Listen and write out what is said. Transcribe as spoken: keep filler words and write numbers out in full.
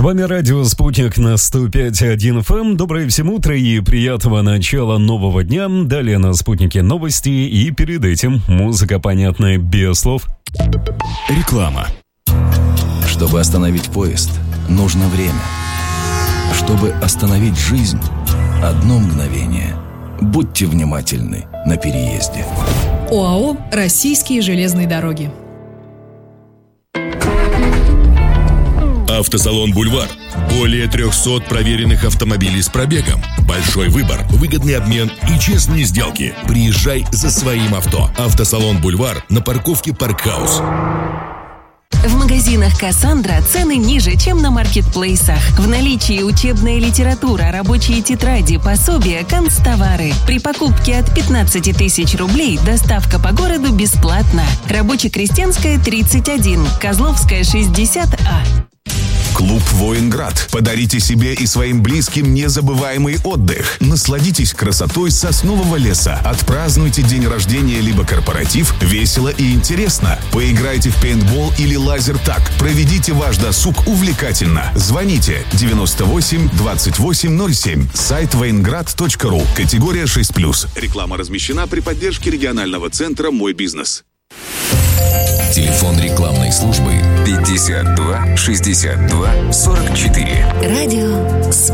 вами радио «Спутник» на сто пять и один эф эм. Доброе всем утро и приятного начала нового дня. Далее на «Спутнике» новости и перед этим музыка, понятная без слов. Реклама. Чтобы остановить поезд, нужно время. Чтобы остановить жизнь, одно мгновение. Будьте внимательны на переезде. ОАО «Российские железные дороги». Автосалон «Бульвар». Более трехсот проверенных автомобилей с пробегом. Большой выбор, выгодный обмен и честные сделки. Приезжай за своим авто. Автосалон «Бульвар» на парковке «Паркхаус». В магазинах «Кассандра» цены ниже, чем на маркетплейсах. В наличии учебная литература, рабочие тетради, пособия, канцтовары. При покупке от пятнадцати тысяч рублей доставка по городу бесплатна. Рабоче-Крестьянская, тридцать один, Козловская, шестьдесят А. Клуб «Воинград». Подарите себе и своим близким незабываемый отдых. Насладитесь красотой соснового леса. Отпразднуйте день рождения либо корпоратив весело и интересно. Поиграйте в пейнтбол или лазертаг. Проведите ваш досуг увлекательно. Звоните девяносто восемь двадцать восемь ноль семь. Сайт воинград точка ру. Категория шесть плюс. Реклама размещена при поддержке регионального центра «Мой бизнес». Телефон рекламной службы пятьдесят два шестьдесят два сорок четыре. Радио